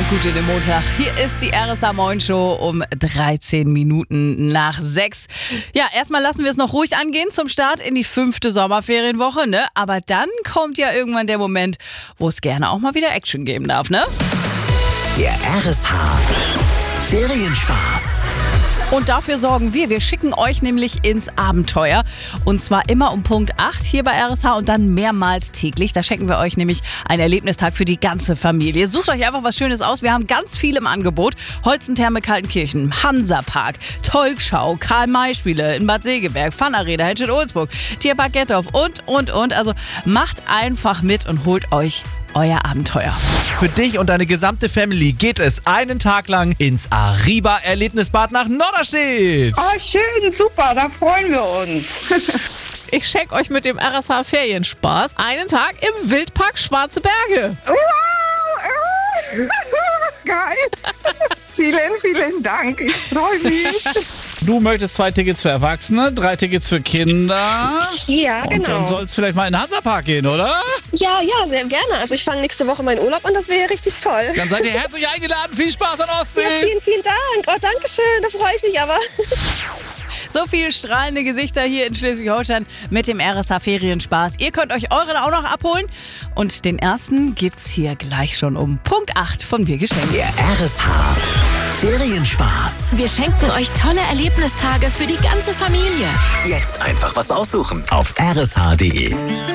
kommt gut in den Montag. Hier ist die RSA Moin Show um 13 Minuten nach 6. Ja, erstmal lassen wir es noch ruhig angehen zum Start in die 5. Sommerferienwoche, ne? Aber dann kommt ja irgendwann der Moment, wo es gerne auch mal wieder Action geben darf, ne? Der RSH Ferienspaß. Und dafür sorgen wir. Wir schicken euch nämlich ins Abenteuer. Und zwar immer um Punkt 8 hier bei RSH und dann mehrmals täglich. Da schenken wir euch nämlich einen Erlebnistag für die ganze Familie. Sucht euch einfach was Schönes aus. Wir haben ganz viel im Angebot. Holzentherme Kaltenkirchen, Hansapark, Tolkschau, Karl-May-Spiele in Bad Segeberg, Pfannerräder, Henstedt-Ulzburg, Tierpark Gettorf und. Also macht einfach mit und holt euch euer Abenteuer. Für dich und deine gesamte Family geht es einen Tag lang ins Arriba Erlebnisbad nach Norderstedt. Oh, schön, super, da freuen wir uns. Ich schenke euch mit dem RSH Ferienspaß einen Tag im Wildpark Schwarze Berge. Geil. Vielen Dank, ich freue mich. Du möchtest 2 Tickets für Erwachsene, 3 Tickets für Kinder. Ja, Und genau. dann soll es vielleicht mal in den Hansapark gehen, oder? Ja, sehr gerne. Also ich fange nächste Woche meinen Urlaub an, das wäre ja richtig toll. Dann seid ihr herzlich eingeladen. Viel Spaß an Ostsee. Ja, vielen Dank. Oh, danke schön, da freue ich mich aber. So viel strahlende Gesichter hier in Schleswig-Holstein mit dem RSH Ferienspaß. Ihr könnt euch euren auch noch abholen. Und den ersten gibt's hier gleich schon um Punkt 8 von Wir geschenkt. Der RSH Ferienspaß. Wir schenken euch tolle Erlebnistage für die ganze Familie. Jetzt einfach was aussuchen auf rsh.de.